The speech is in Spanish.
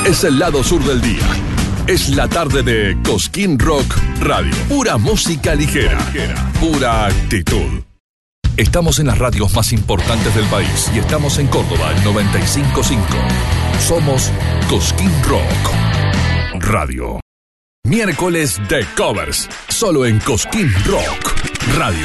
Es el lado sur del día. Es la tarde de Cosquín Rock Radio. Pura música ligera. Pura actitud. Estamos en las radios más importantes del país y estamos en Córdoba, el 95.5. Somos Cosquín Rock Radio. Miércoles de covers. Solo en Cosquín Rock Radio.